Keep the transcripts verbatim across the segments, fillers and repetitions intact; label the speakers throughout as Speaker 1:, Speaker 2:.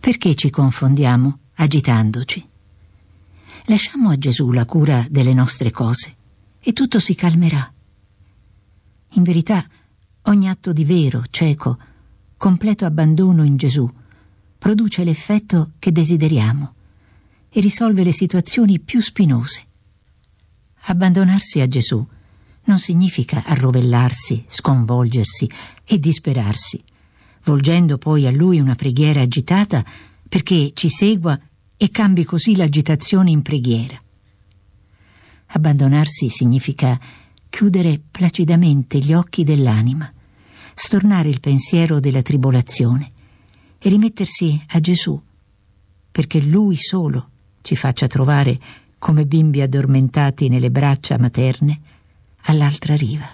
Speaker 1: Perché ci confondiamo agitandoci? Lasciamo a Gesù la cura delle nostre cose e tutto si calmerà. In verità, ogni atto di vero, cieco, completo abbandono in Gesù produce l'effetto che desideriamo e risolve le situazioni più spinose. Abbandonarsi a Gesù non significa arrovellarsi, sconvolgersi e disperarsi, volgendo poi a Lui una preghiera agitata perché ci segua e cambi così l'agitazione in preghiera. Abbandonarsi significa chiudere placidamente gli occhi dell'anima, stornare il pensiero della tribolazione e rimettersi a Gesù, perché Lui solo ci faccia trovare, come bimbi addormentati nelle braccia materne, all'altra riva.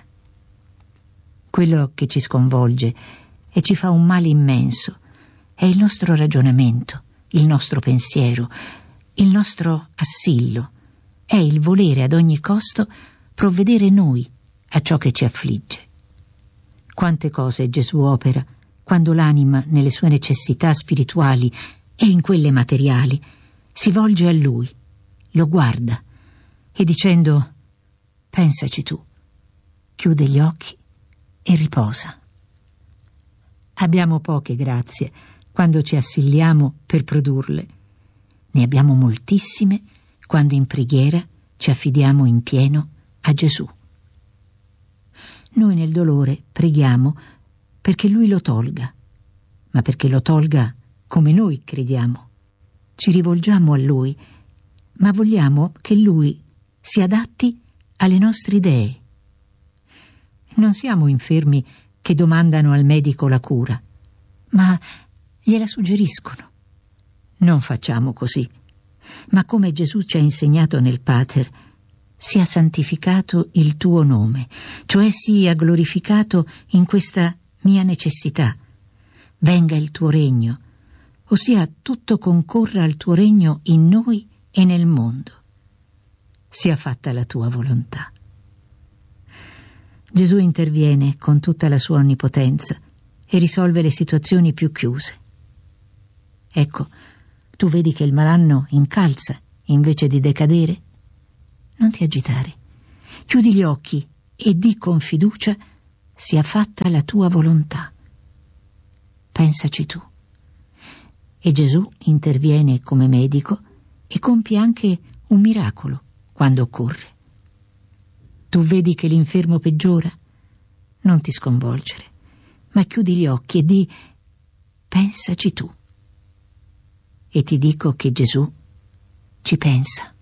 Speaker 1: Quello che ci sconvolge e ci fa un male immenso è il nostro ragionamento, il nostro pensiero, il nostro assillo, è il volere ad ogni costo provvedere noi a ciò che ci affligge. Quante cose Gesù opera quando l'anima, nelle sue necessità spirituali e in quelle materiali, si volge a Lui, lo guarda e dicendo: pensaci tu, chiude gli occhi e riposa. Abbiamo poche grazie quando ci assilliamo per produrle, ne abbiamo moltissime quando in preghiera ci affidiamo in pieno a Gesù. Noi nel dolore preghiamo perché Lui lo tolga, ma perché lo tolga come noi crediamo. Ci rivolgiamo a Lui, ma vogliamo che Lui si adatti alle nostre idee. Non siamo infermi che domandano al medico la cura, ma gliela suggeriscono. Non facciamo così, ma come Gesù ci ha insegnato nel Pater: sia santificato il tuo nome, cioè sia glorificato in questa mia necessità. Venga il tuo regno, ossia tutto concorra al tuo regno in noi e nel mondo. Sia fatta la tua volontà. Gesù interviene con tutta la sua onnipotenza e risolve le situazioni più chiuse. Ecco, tu vedi che il malanno incalza invece di decadere? Non ti agitare. Chiudi gli occhi e di con fiducia: sia fatta la tua volontà. Pensaci tu. E Gesù interviene come medico e compie anche un miracolo quando occorre. Tu vedi che l'infermo peggiora? Non ti sconvolgere, ma chiudi gli occhi e di: pensaci tu. E ti dico che Gesù ci pensa.